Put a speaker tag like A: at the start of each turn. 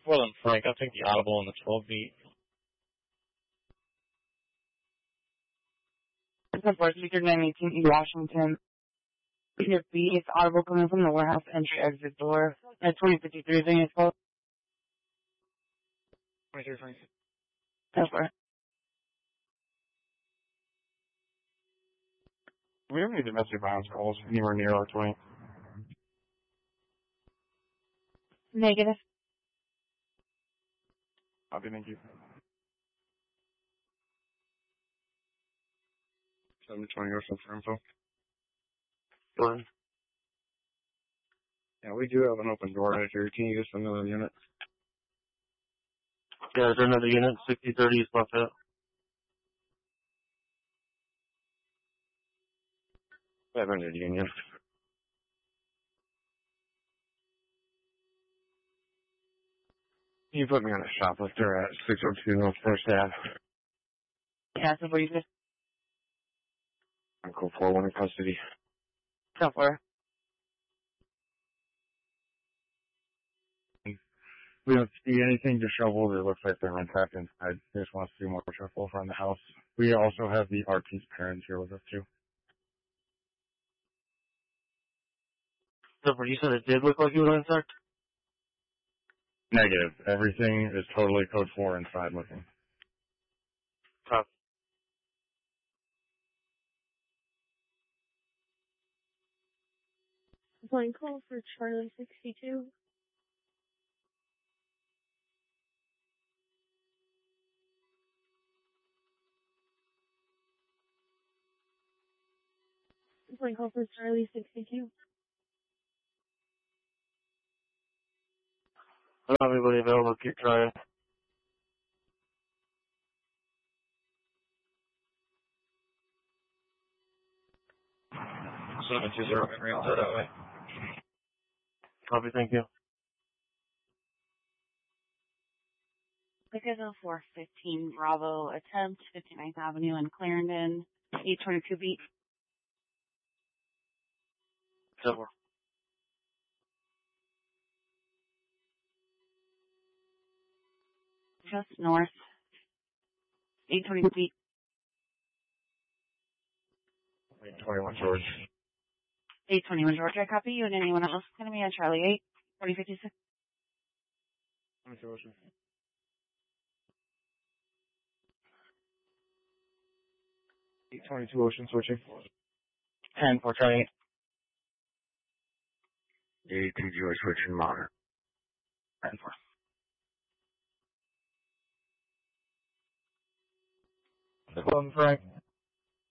A: Well then, Frank, I'll take the audible on the 12 beat.
B: Speaker 918 East Washington. Speaker B, it's audible coming from the warehouse entry exit door at 2053 Venus Close.
A: 23 Frank.
B: That's right.
A: We don't need domestic violence calls anywhere near our 20.
B: Negative.
A: Copy, thank you. 720 or so for info. Burn. Yeah, we do have an open door right here. Can you use another unit? Yeah, is there another unit? 6030 is left out. 500 union. Can you put me on a shoplifter at 602 North First Ave?
B: Yeah, so what you just
A: Uncle 41 in custody.
B: software.
A: We don't see anything disheveled. It looks like they're unpacked inside. They just want to see more shuffle around the house. We also have the RP's parents here with us too. So, you said it did look like you were inside? Negative. Everything is totally code 4 inside looking. Top.
C: Line call for Charlie 62. Line call for Charlie 62.
A: I don't have anybody available. Keep trying. 720 right that way. Copy, thank you.
B: Because of 415 Bravo attempt, 59th Avenue in Clarendon, 822 beat.
A: Silver.
B: Just north, 822 beat.
A: 21 George.
B: 821 Georgia, I copy you, and anyone else going to be on Charlie 8, 4056.
A: 822 Ocean switching. 10 for Charlie 8. 82 George switching monitor. 10 for. Frank.